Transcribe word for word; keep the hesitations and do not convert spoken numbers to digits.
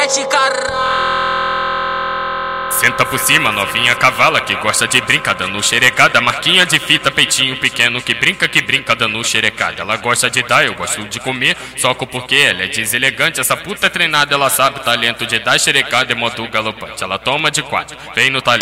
mete caralho. Senta por cima, novinha cavala que gosta de brincar dando xerecada. Marquinha de fita, peitinho pequeno que brinca, que brinca dando xerecada. Ela gosta de dar, eu gosto de comer, soco porque ela é deselegante. Essa puta é treinada, ela sabe o talento de dar xerecada, é modo galopante. Ela toma de quatro, vem no talento.